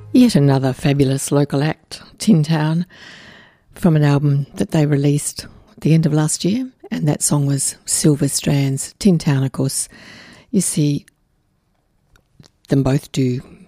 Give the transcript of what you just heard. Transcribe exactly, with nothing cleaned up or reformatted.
Yet another fabulous local act, Tin Town, from an album that they released at the end of last year, and that song was Silver Strands. Tin Town, of course, you see them both do